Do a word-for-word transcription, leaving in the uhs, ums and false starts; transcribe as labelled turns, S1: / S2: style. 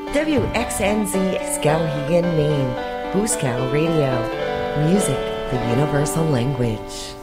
S1: W X N Z Skowhegan, Maine. Booskow Radio. Music, the universal language.